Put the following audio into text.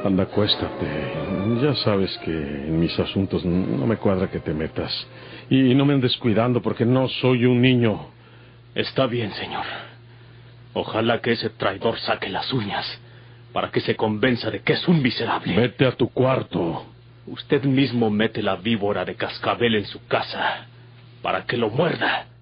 Anda, acuéstate. Ya sabes que en mis asuntos no me cuadra que te metas. Y no me andes cuidando porque no soy un niño. Está bien, señor. Ojalá que ese traidor saque las uñas para que se convenza de que es un miserable. Vete a tu cuarto. Usted mismo mete la víbora de cascabel en su casa para que lo muerda.